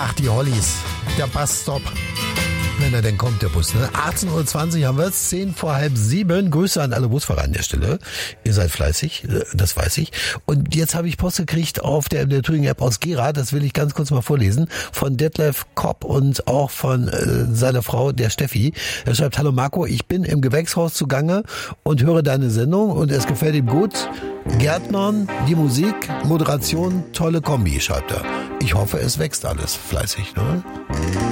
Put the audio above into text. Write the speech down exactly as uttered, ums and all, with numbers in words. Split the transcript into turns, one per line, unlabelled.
Ach, die Hollies. Der Busstop. Wenn er denn kommt, der Bus. Ne? achtzehn Uhr zwanzig haben wir es, zehn vor halb sieben. Grüße an alle Busfahrer an der Stelle. Ihr seid fleißig, das weiß ich. Und jetzt habe ich Post gekriegt auf der, der Thüringen-App aus Gera. Das will ich ganz kurz mal vorlesen. Von Detlef Kopp und auch von äh, seiner Frau, der Steffi. Er schreibt, hallo Marco, ich bin im Gewächshaus zugange und höre deine Sendung und es gefällt ihm gut. Gärtnern, die Musik, Moderation, tolle Kombi, schreibt er. Ich hoffe, es wächst alles fleißig. Ne?